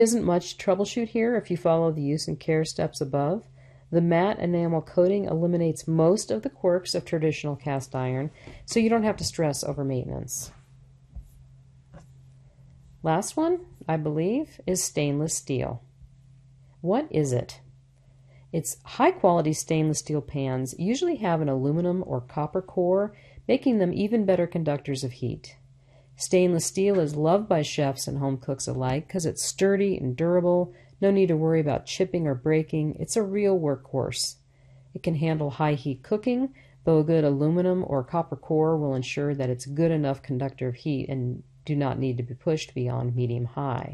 Isn't much to troubleshoot here if you follow the use and care steps above. The matte enamel coating eliminates most of the quirks of traditional cast iron, so you don't have to stress over maintenance. Last one, I believe, is stainless steel. What is it? Its high-quality stainless steel pans usually have an aluminum or copper core, making them even better conductors of heat. Stainless steel is loved by chefs and home cooks alike because it's sturdy and durable, no need to worry about chipping or breaking. It's a real workhorse. It can handle high heat cooking, though a good aluminum or copper core will ensure that it's a good enough conductor of heat and do not need to be pushed beyond medium-high.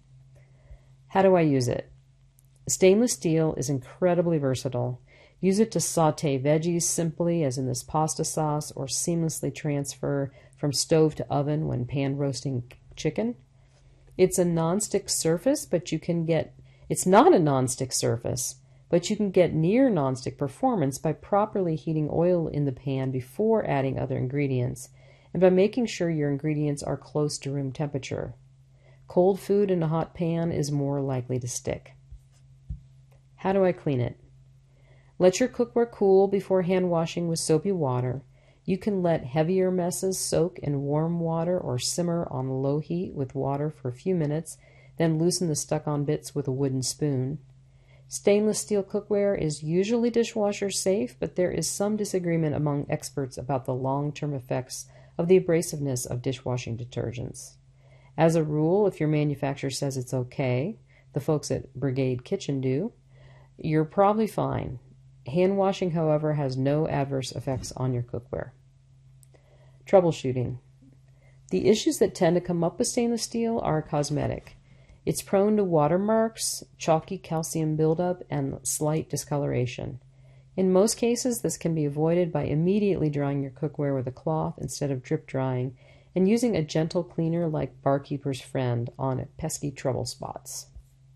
How do I use it? Stainless steel is incredibly versatile. Use it to saute veggies simply, as in this pasta sauce, or seamlessly transfer from stove to oven when pan roasting chicken. It's a non-stick surface, but it's not a non-stick surface, but you can get near non-stick performance by properly heating oil in the pan before adding other ingredients, and by making sure your ingredients are close to room temperature. Cold food in a hot pan is more likely to stick. How do I clean it? Let your cookware cool before hand washing with soapy water. You can let heavier messes soak in warm water or simmer on low heat with water for a few minutes, then loosen the stuck-on bits with a wooden spoon. Stainless steel cookware is usually dishwasher safe, but there is some disagreement among experts about the long-term effects of the abrasiveness of dishwashing detergents. As a rule, if your manufacturer says it's okay, the folks at Brigade Kitchen do, you're probably fine. Hand washing, however, has no adverse effects on your cookware. Troubleshooting. The issues that tend to come up with stainless steel are cosmetic. It's prone to watermarks, chalky calcium buildup, and slight discoloration. In most cases, this can be avoided by immediately drying your cookware with a cloth instead of drip drying, and using a gentle cleaner like Barkeeper's Friend on pesky trouble spots.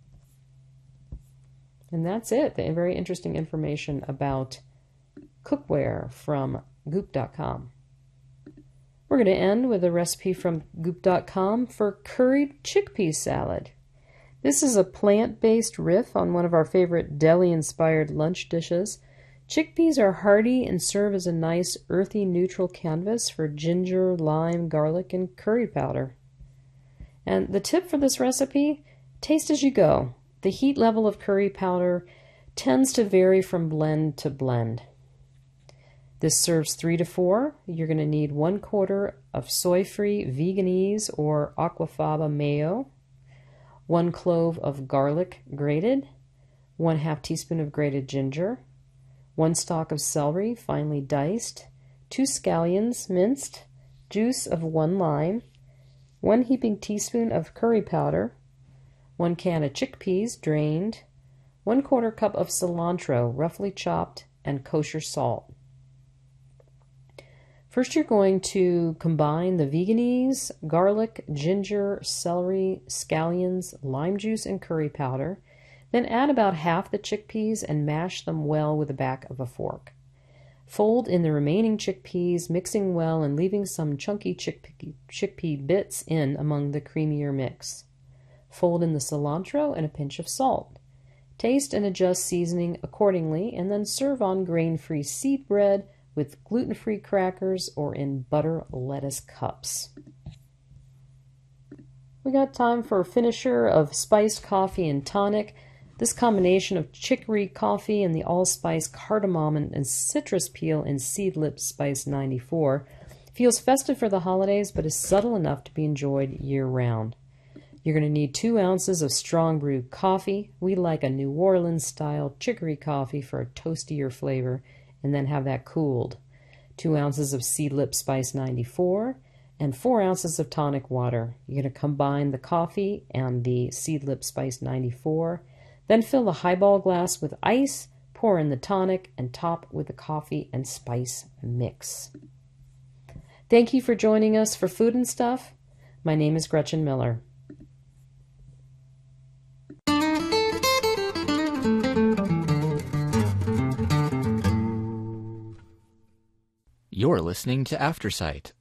And that's it. The very interesting information about cookware from Goop.com. We're going to end with a recipe from Goop.com for curried chickpea salad. This is a plant-based riff on one of our favorite deli-inspired lunch dishes. Chickpeas are hearty and serve as a nice earthy neutral canvas for ginger, lime, garlic, and curry powder. And the tip for this recipe, taste as you go. The heat level of curry powder tends to vary from blend to blend. This serves 3 to 4. You're going to need 1/4 of soy-free Veganese or aquafaba mayo, 1 clove of garlic grated, 1/2 teaspoon of grated ginger, 1 stalk of celery finely diced, 2 scallions minced, juice of 1 lime, 1 heaping teaspoon of curry powder, 1 can of chickpeas drained, 1/4 cup of cilantro roughly chopped, and kosher salt. First, you're going to combine the Veganese, garlic, ginger, celery, scallions, lime juice, and curry powder. Then add about half the chickpeas and mash them well with the back of a fork. Fold in the remaining chickpeas, mixing well and leaving some chunky chickpea bits in among the creamier mix. Fold in the cilantro and a pinch of salt. Taste and adjust seasoning accordingly, and then serve on grain-free seed bread with gluten-free crackers or in butter lettuce cups. We got time for a finisher of spiced coffee and tonic. This combination of chicory coffee and the allspice cardamom and citrus peel in Seedlip Spice 94 feels festive for the holidays, but is subtle enough to be enjoyed year-round. You're going to need 2 ounces of strong brew coffee. We like a New Orleans-style chicory coffee for a toastier flavor, and then have that cooled. 2 ounces of Seedlip Spice 94, and 4 ounces of tonic water. You're going to combine the coffee and the Seedlip Spice 94, then fill the highball glass with ice, pour in the tonic, and top with the coffee and spice mix. Thank you for joining us for Food and Stuff. My name is Gretchen Miller. You're listening to Aftersight,